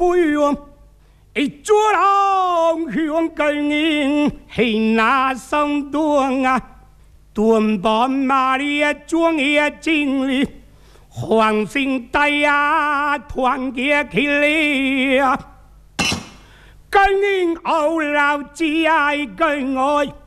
不用，一桌郎香跟人是那上顿啊，顿把玛丽亚装也经历，黄心带呀团结起来啊，跟人后老只爱跟爱。